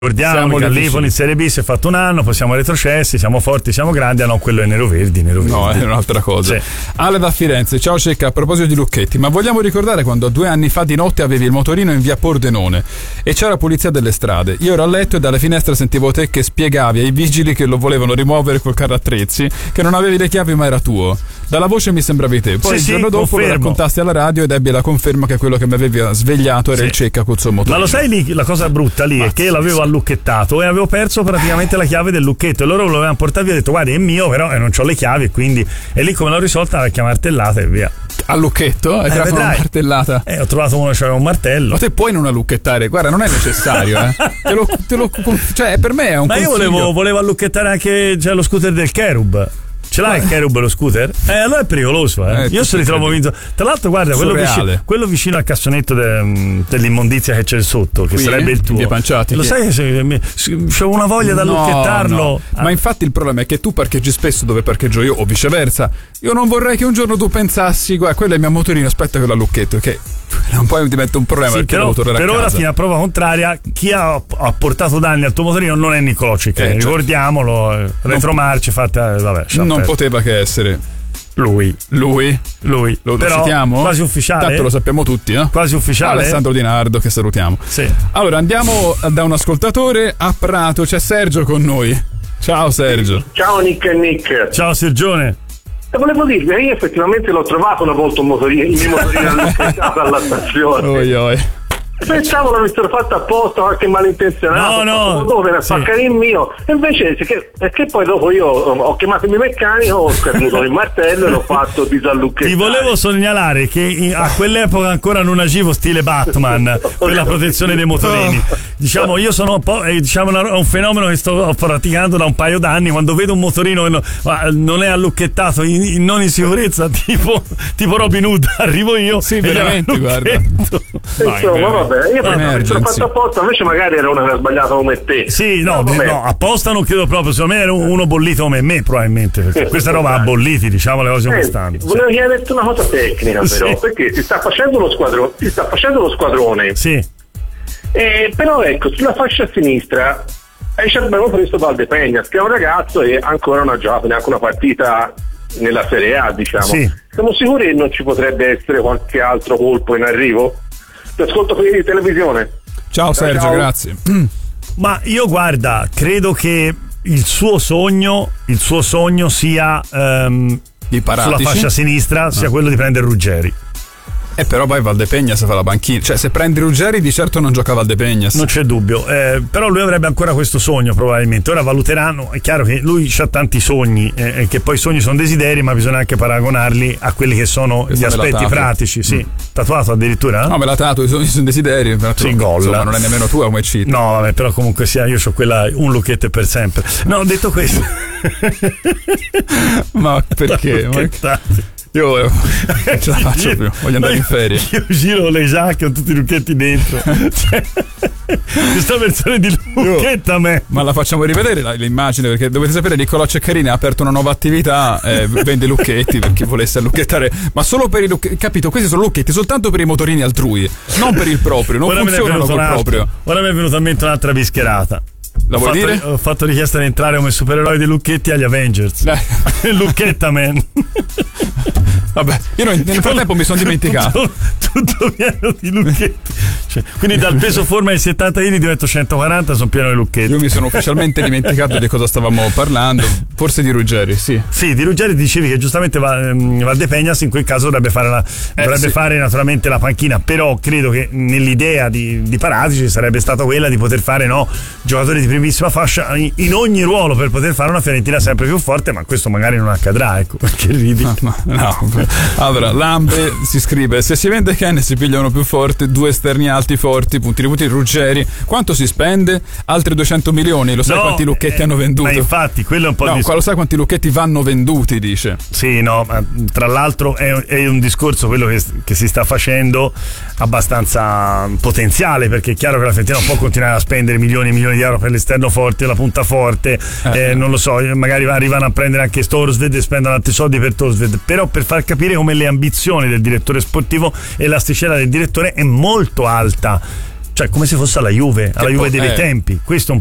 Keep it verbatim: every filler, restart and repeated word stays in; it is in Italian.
Ricordiamo che Lipoli in Serie B si è fatto un anno, poi siamo retrocessi, siamo forti, siamo grandi. Ah no, quello è nero verdi, nero verdi. No, è un'altra cosa. Sì. Ale da Firenze, ciao Cecca, a proposito di Lucchetti, ma vogliamo ricordare quando due anni fa di notte avevi il motorino in via Pordenone e c'era polizia delle strade? Io ero a letto e dalle finestre sentivo te che spiegavi ai vigili che lo volevano rimuovere col carro attrezzi, che non avevi le chiavi ma era tuo. Dalla voce mi sembravi te. Poi sì, il giorno sì, dopo confermo. Lo raccontasti alla radio ed ebbi la conferma che quello che mi aveva svegliato era sì. il Cecca col suo motorino. Ma lo sai lì, la cosa brutta lì Mazzi, è che l'avevo sì. allucchettato e avevo perso praticamente la chiave del lucchetto e loro lo avevano portato via e ho detto guarda è mio però eh, non c'ho le chiavi, quindi e lì come l'ho risolta la vecchia martellata e via. Al lucchetto? Hai eh, tirato una martellata? Eh, ho trovato uno che aveva un martello. Ma te puoi non allucchettare, guarda, non è necessario, eh. te lo, te lo, cioè, per me è un Ma consiglio. io volevo, volevo allucchettare anche cioè, lo scooter del Cherub. Ce l'hai il Cherub lo scooter? Eh, allora è pericoloso, eh. eh Io se li trovo vinto. Tra l'altro, guarda, quello vicino, quello vicino al cassonetto de, dell'immondizia che c'è sotto, che Qui, sarebbe il tuo. Via Panciati. Lo sai che c'ho una voglia da no, lucchettarlo. No. Ah. Ma infatti il problema è che tu parcheggi spesso dove parcheggio io, o viceversa. Io non vorrei che un giorno tu pensassi, guarda, quello è il mio motorino, aspetta che lo allucchetto, che un po' diventa un problema. Sì, però, per a ora, casa. fino a prova contraria, chi ha, ha portato danni al tuo motorino non è Niccolò Cecca, eh, ricordiamolo, certo. retromarce fatte, vabbè, non aperto. Poteva che essere lui. Lui? Lui. Lo, però, lo citiamo? Quasi ufficiale. Tanto lo sappiamo tutti, no? Quasi ufficiale. Alessandro Di Nardo, che salutiamo. Sì. Allora, andiamo da un ascoltatore a Prato, c'è Sergio con noi. Ciao Sergio. Ciao Nick e Nick. Ciao Sergione. E volevo dirvi, io effettivamente l'ho trovato una volta un motorino, il mio motorino allucchettato alla stazione. Oi oi. Pensavo l'avessero fatto apposta, qualche malintenzionato. No, no. Dove per spaccare il mio. E invece, che, che poi dopo io ho chiamato il mio meccanico, ho scarnuto il martello e l'ho fatto disallucchettare. Ti volevo segnalare che in, a quell'epoca ancora non agivo stile Batman per la protezione dei motorini. Diciamo, io sono un po' eh, diciamo una, un fenomeno che sto praticando da un paio d'anni. Quando vedo un motorino che no, non è allucchettato, in, in, non in sicurezza, tipo, tipo Robin Hood, arrivo io. Sì, veramente, guarda. Vai, insomma, vabbè, io pensavo che l'ho fatto apposta, invece magari era uno che ha sbagliato come te. Sì, no, no, no, apposta non credo proprio, secondo me era uno bollito come me, probabilmente. Perché questa roba ha bolliti, diciamo le cose come stanno. Volevo sì. chiederti una cosa tecnica, però, sì. perché si sta facendo lo squadrone, si sta facendo lo squadrone. Sì. Eh, però ecco, sulla fascia sinistra eh, ci abbiamo preso Valdepeñas, che è un ragazzo e ancora non ha giocato neanche una partita nella Serie A, diciamo. Sì. Siamo sicuri che non ci potrebbe essere qualche altro colpo in arrivo? Ti ascolto qui di televisione. Ciao Sergio, ciao. Grazie. Ma io guarda, credo che il suo sogno, il suo sogno sia um, sulla fascia sinistra, ah. sia quello di prendere Ruggeri. Eh però poi Valdepeñas fa la panchina, cioè se prendi Ruggeri di certo non gioca Valdepeñas. Non c'è dubbio, eh, però lui avrebbe ancora questo sogno probabilmente. Ora valuteranno, è chiaro che lui ha tanti sogni e eh, che poi i sogni sono desideri, ma bisogna anche paragonarli a quelli che sono Questo gli aspetti pratici. Sì, mm. tatuato addirittura? No, me l'ha tatuato, i sogni sono desideri. Sì, gol. Insomma, non è nemmeno tua come cheat. No, vabbè, però comunque sia, io ho quella un lucchetto per sempre. No, detto questo. Ma perché? Ma... Io non ce la faccio io, più, voglio andare in ferie. Io giro le giacche con tutti i lucchetti dentro. Cioè, questa versione di lucchetta a me. Ma la facciamo rivedere la, l'immagine, perché dovete sapere Niccolò Ceccarini ha aperto una nuova attività, eh, vende lucchetti per chi volesse lucchettare, ma solo per i lucchetti, capito? Questi sono lucchetti soltanto per i motorini altrui, non per il proprio, non ora funzionano col proprio. Ora mi è venuta a mente un'altra bischerata. La vuoi ho fatto, dire? Ho fatto richiesta di entrare come supereroe dei lucchetti agli Avengers. Lucchetta man. Vabbè, io nel frattempo mi sono dimenticato. Tutto, tutto pieno di lucchetti. Cioè, quindi dal peso forma di settanta chili divento centoquaranta, sono pieno di lucchetti. Io mi sono ufficialmente dimenticato di cosa stavamo parlando. Forse di Ruggeri, sì. Sì, di Ruggeri dicevi che giustamente Valdepeñas in quel caso dovrebbe fare la, eh, dovrebbe sì. fare naturalmente la panchina, però credo che nell'idea di, di Paratici sarebbe stata quella di poter fare no giocatori di primissima fascia in, in ogni ruolo per poter fare una Fiorentina sempre più forte, ma questo magari non accadrà, ecco, perché ridi. No, no, no. Allora, Lambe si scrive: se si vende Ken si pigliano più forte, due esterni alti forti, punti di punti Ruggeri, quanto si spende? Altri duecento milioni, lo sai no, quanti lucchetti eh, hanno venduto? Ma infatti, quello è un po' no, di... qua lo sai quanti lucchetti vanno venduti, dice. Sì, no, ma tra l'altro è, è un discorso quello che, che si sta facendo abbastanza potenziale, perché è chiaro che la Fiorentina non può continuare a spendere milioni e milioni di euro per l'esterno forte, la punta forte, eh. Eh, non lo so, magari arrivano a prendere anche Storsved e spendono altri soldi per Storsved, però per far capire come le ambizioni del direttore sportivo e l'asticella del direttore è molto alta. cioè come se fosse alla Juve, alla Che Juve po- dei eh. tempi. Questo